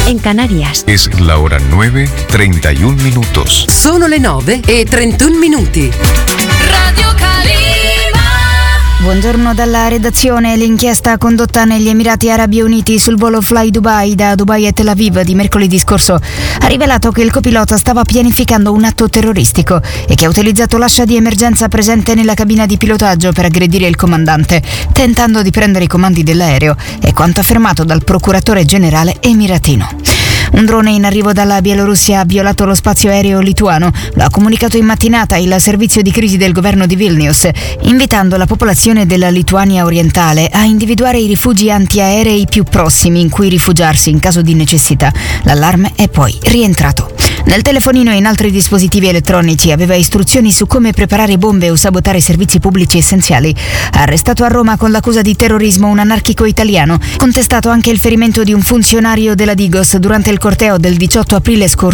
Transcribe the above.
en Canarias. Es la hora 9:31 minutos. Sono le 9:31. Radio Calima. Buongiorno dalla redazione. L'inchiesta condotta negli Emirati Arabi Uniti sul volo Fly Dubai da Dubai a Tel Aviv di mercoledì scorso ha rivelato che il copilota stava pianificando un atto terroristico e che ha utilizzato l'ascia di emergenza presente nella cabina di pilotaggio per aggredire il comandante, tentando di prendere i comandi dell'aereo, è quanto affermato dal procuratore generale emiratino. Un drone in arrivo dalla Bielorussia ha violato lo spazio aereo lituano, lo ha comunicato in mattinata il servizio di crisi del governo di Vilnius, invitando la popolazione della Lituania orientale a individuare i rifugi antiaerei più prossimi in cui rifugiarsi in caso di necessità. L'allarme è poi rientrato. Nel telefonino e in altri dispositivi elettronici aveva istruzioni su come preparare bombe o sabotare servizi pubblici essenziali. Arrestato a Roma con l'accusa di terrorismo un anarchico italiano, contestato anche il ferimento di un funzionario della Digos durante il corteo del 18 aprile scorso